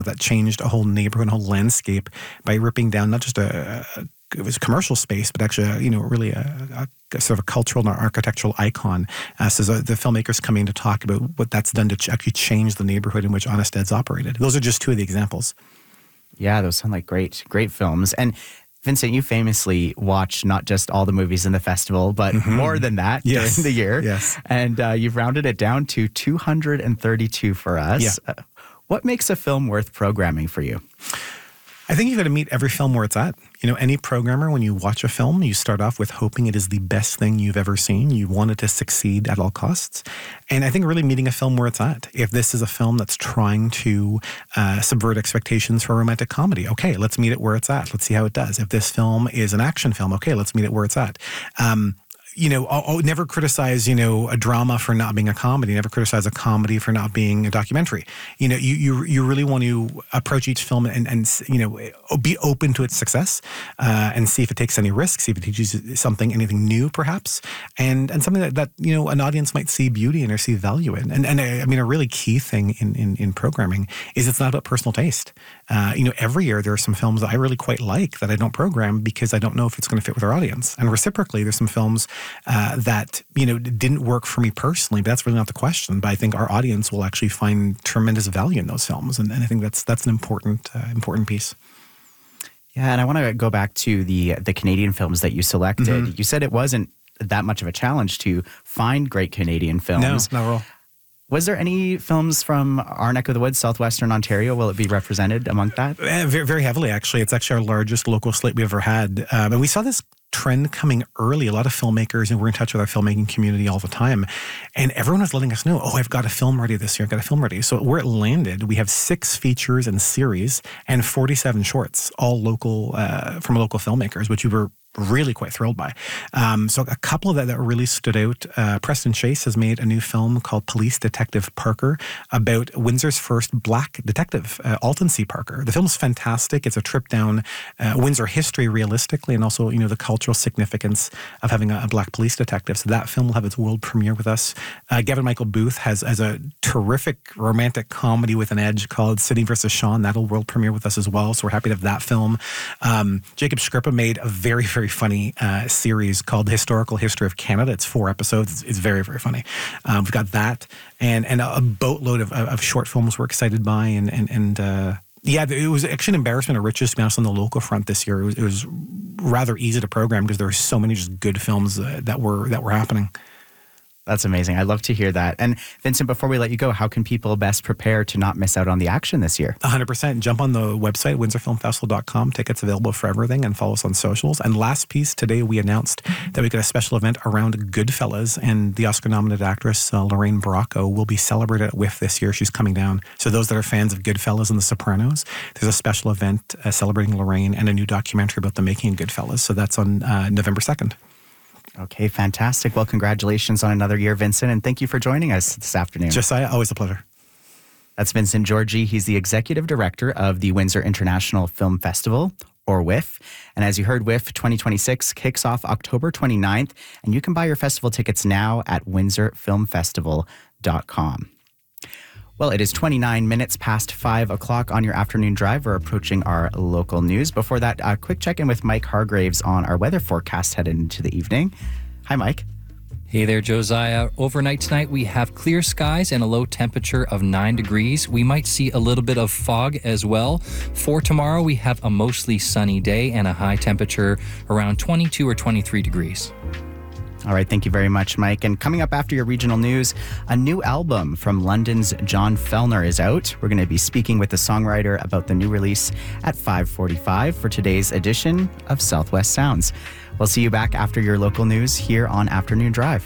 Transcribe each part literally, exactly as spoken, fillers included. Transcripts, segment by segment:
that changed a whole neighborhood, a whole landscape by ripping down not just a, a it was a commercial space, but actually, a, you know, really a, a sort of a cultural and architectural icon. Uh, so the filmmakers coming to talk about what that's done to ch- actually change the neighborhood in which Honest Ed's operated. Those are just two of the examples. Yeah, those sound like great, great films. And Vincent, you famously watch not just all the movies in the festival, but mm-hmm. more than that yes. during the year. Yes. And uh, you've rounded it down to two hundred thirty-two for us. Yeah. Uh, what makes a film worth programming for you? I think you've got to meet every film where it's at. You know, any programmer, when you watch a film, you start off with hoping it is the best thing you've ever seen. You want it to succeed at all costs. And I think really meeting a film where it's at. If this is a film that's trying to uh, subvert expectations for a romantic comedy, okay, let's meet it where it's at. Let's see how it does. If this film is an action film, okay, let's meet it where it's at. Um, You know, I'll, I'll never criticize, you know, a drama for not being a comedy. Never criticize a comedy for not being a documentary. You know, you you, you really want to approach each film and, and you know, be open to its success uh, and see if it takes any risks, see if it teaches something, anything new perhaps, and and something that, that you know, an audience might see beauty in or see value in. And, and I mean, a really key thing in, in, in programming is it's not about personal taste. Uh, you know, every year there are some films that I really quite like that I don't program because I don't know if it's going to fit with our audience. And reciprocally, there's some films Uh, that, you know, didn't work for me personally, but that's really not the question. But I think our audience will actually find tremendous value in those films. And, and I think that's that's an important uh, important piece. Yeah, and I want to go back to the the Canadian films that you selected. Mm-hmm. You said it wasn't that much of a challenge to find great Canadian films. No, not at all. Was there any films from our neck of the woods, southwestern Ontario? Will it be represented among that? Uh, very, very heavily, actually. It's actually our largest local slate we've ever had. Um, and we saw this trend coming early. A lot of filmmakers, and we're in touch with our filmmaking community all the time. And everyone was letting us know, oh, I've got a film ready this year. I've got a film ready. So where it landed, we have six features and series and forty-seven shorts, all local, uh, from local filmmakers, which we were really quite thrilled by. Um, so a couple of that that really stood out. Uh, Preston Chase has made a new film called Police Detective Parker about Windsor's first black detective, uh, Alton C. Parker. The film's fantastic. It's a trip down uh, Windsor history realistically, and also, you know, the cultural significance of having a, a black police detective. So that film will have its world premiere with us. Uh, Gavin Michael Booth has, has a terrific romantic comedy with an edge called Sydney versus Sean. That'll world premiere with us as well. So we're happy to have that film. Um, Jacob Scrippa made a very, very funny uh, series called The Historical History of Canada. It's four episodes. It's, it's very, very funny. Um, we've got that and and a boatload of, of short films we're excited by. And, and, and uh, yeah, it was actually an embarrassment of riches, to be honest, on the local front this year. It was, it was rather easy to program because there were so many just good films uh, that were that were happening. That's amazing. I love to hear that. And Vincent, before we let you go, how can people best prepare to not miss out on the action this year? one hundred percent. Jump on the website, windsor film festival dot com. Tickets available for everything, and follow us on socials. And last piece, today we announced that we got a special event around Goodfellas, and the Oscar-nominated actress uh, Lorraine Bracco will be celebrated at W I F this year. She's coming down. So those that are fans of Goodfellas and The Sopranos, there's a special event uh, celebrating Lorraine and a new documentary about the making of Goodfellas. So that's on uh, November second. Okay, fantastic. Well, congratulations on another year, Vincent, and thank you for joining us this afternoon. Josiah, always a pleasure. That's Vincent Georgi. He's the executive director of the Windsor International Film Festival, or W I F. And as you heard, W I F twenty twenty-six kicks off October twenty-ninth, and you can buy your festival tickets now at windsor film festival dot com. Well, it is twenty-nine minutes past five o'clock on your afternoon drive. We're approaching our local news. Before that, a quick check-in with Mike Hargraves on our weather forecast headed into the evening. Hi, Mike. Hey there, Josiah. Overnight tonight, we have clear skies and a low temperature of nine degrees. We might see a little bit of fog as well. For tomorrow, we have a mostly sunny day and a high temperature around twenty-two or twenty-three degrees. All right, thank you very much, Mike. And coming up after your regional news, a new album from London's John Fellner is out. We're going to be speaking with the songwriter about the new release at five forty-five for today's edition of Southwest Sounds. We'll see you back after your local news here on Afternoon Drive.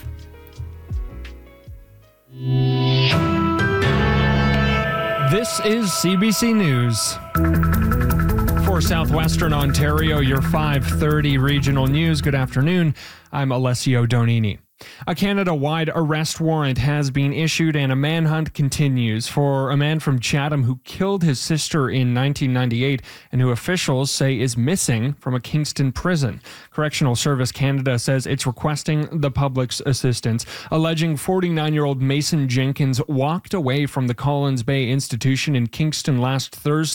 This is C B C News. For Southwestern Ontario, your five thirty regional news. Good afternoon. I'm Alessio Donini. A Canada-wide arrest warrant has been issued and a manhunt continues for a man from Chatham who killed his sister in nineteen ninety-eight and who officials say is missing from a Kingston prison. Correctional Service Canada says it's requesting the public's assistance, alleging forty-nine-year-old Mason Jenkins walked away from the Collins Bay Institution in Kingston last Thursday